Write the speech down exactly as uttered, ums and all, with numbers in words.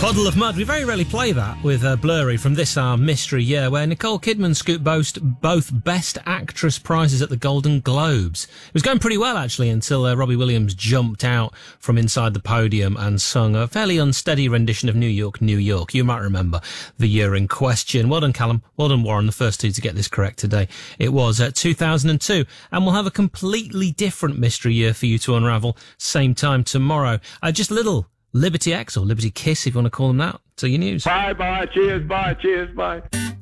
Puddle of Mud. We very rarely play that with uh, Blurry from this our mystery year, where Nicole Kidman scooped both, both Best Actress prizes at the Golden Globes. It was going pretty well, actually, until uh, Robbie Williams jumped out from inside the podium and sung a fairly unsteady rendition of New York, New York. You might remember the year in question. Well done, Callum. Well done, Warren, the first two to get this correct today. It was uh, two thousand two, and we'll have a completely different mystery year for you to unravel same time tomorrow. Uh, just a little Liberty X, or Liberty Kiss, if you want to call them that, to your news. Bye, bye, cheers, bye, cheers, bye.